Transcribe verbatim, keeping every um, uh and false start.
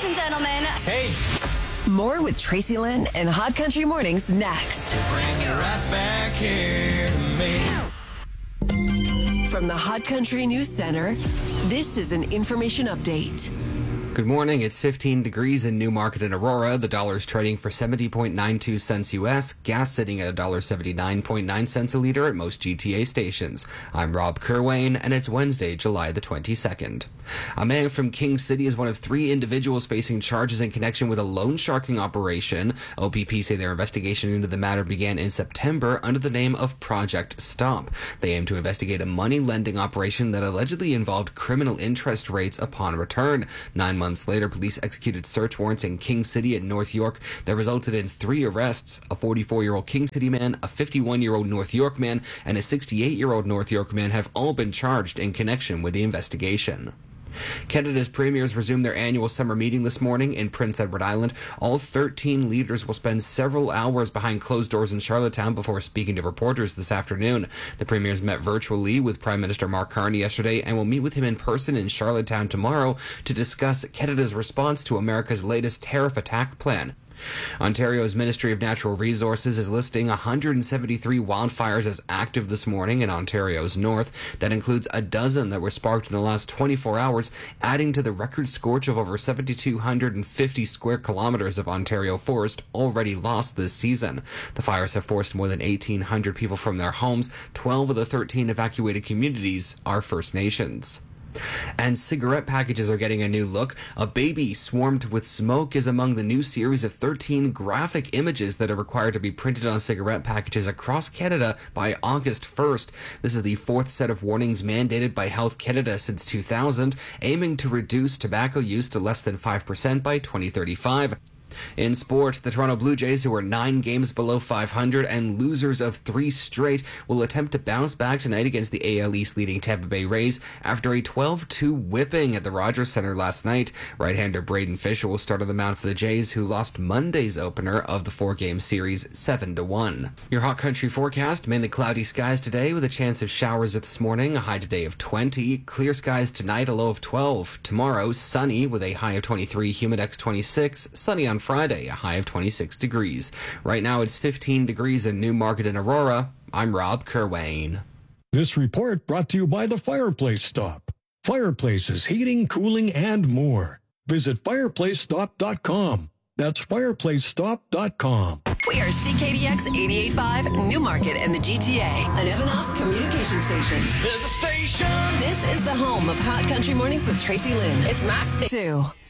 ladies and gentlemen. Hey. More with Tracy Lynn and Hot Country Mornings next. Bring it right back here to me. From the Hot Country News Center, this is an information update. Good morning. It's fifteen degrees in Newmarket and Aurora. The dollar's trading for seventy point nine two cents U S. Gas sitting at one dollar seventy-nine point nine cents a liter at most G T A stations. I'm Rob Kerwayne, and it's Wednesday, July the twenty-second. A man from King City is one of three individuals facing charges in connection with a loan sharking operation. O P P say their investigation into the matter began in September under the name of Project Stop. They aim to investigate a money lending operation that allegedly involved criminal interest rates upon return. Nine months later, police executed search warrants in King City and North York that resulted in three arrests: a forty-four-year-old King City man, a fifty-one-year-old North York man, and a sixty-eight-year-old North York man have all been charged in connection with the investigation. Canada's premiers resumed their annual summer meeting this morning in Prince Edward Island. All thirteen leaders will spend several hours behind closed doors in Charlottetown before speaking to reporters this afternoon. The premiers met virtually with Prime Minister Mark Carney yesterday and will meet with him in person in Charlottetown tomorrow to discuss Canada's response to America's latest tariff attack plan. Ontario's Ministry of Natural Resources is listing one hundred seventy-three wildfires as active this morning in Ontario's north. That includes a dozen that were sparked in the last twenty-four hours, adding to the record scorch of over seven thousand two hundred fifty square kilometers of Ontario forest already lost this season. The fires have forced more than eighteen hundred people from their homes. twelve of the thirteen evacuated communities are First Nations. And cigarette packages are getting a new look. A baby swarmed with smoke is among the new series of thirteen graphic images that are required to be printed on cigarette packages across Canada by August first. This is the fourth set of warnings mandated by Health Canada since two thousand, aiming to reduce tobacco use to less than five percent by twenty thirty-five. In sports, the Toronto Blue Jays, who are nine games below five hundred and losers of three straight, will attempt to bounce back tonight against the A L East leading Tampa Bay Rays after a twelve two whipping at the Rogers Centre last night. Right-hander Braden Fisher will start on the mound for the Jays, who lost Monday's opener of the four-game series seven to one. Your Hot Country forecast: mainly cloudy skies today with a chance of showers this morning, a high today of twenty. Clear skies tonight, a low of twelve. Tomorrow, sunny with a high of twenty-three, Humidex twenty-six. Sunny on Friday, a high of twenty-six degrees. Right now it's fifteen degrees in Newmarket and Aurora. I'm Rob Kerwayne. This report brought to you by the Fireplace Stop. Fireplaces, heating, cooling, and more. Visit fireplace stop dot com. That's fireplace stop dot com. We are C K D X eighty-eight point five, Newmarket and the G T A, an Evanoff communication station. There's a station. This is the home of Hot Country Mornings with Tracy Lynn. It's my station. Two.